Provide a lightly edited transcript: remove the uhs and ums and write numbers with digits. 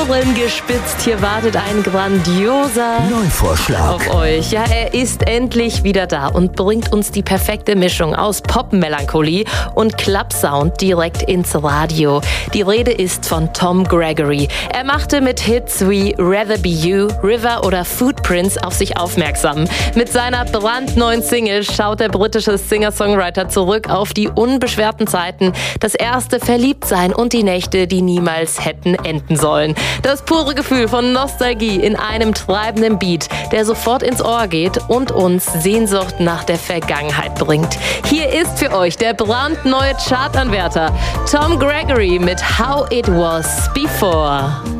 Ohren gespitzt. Hier wartet ein grandioser Neuvorschlag auf euch. Ja, er ist endlich wieder da und bringt uns die perfekte Mischung aus Pop-Melancholie und Club-Sound direkt ins Radio. Die Rede ist von Tom Gregory. Er machte mit Hits wie Rather Be You, River oder Footprints auf sich aufmerksam. Mit seiner brandneuen Single schaut der britische Singer-Songwriter zurück auf die unbeschwerten Zeiten, das erste Verliebtsein und die Nächte, die niemals hätten enden sollen. Das pure Gefühl von Nostalgie in einem treibenden Beat, der sofort ins Ohr geht und uns Sehnsucht nach der Vergangenheit bringt. Hier ist für euch der brandneue Chartanwärter Tom Gregory mit How It Was Before.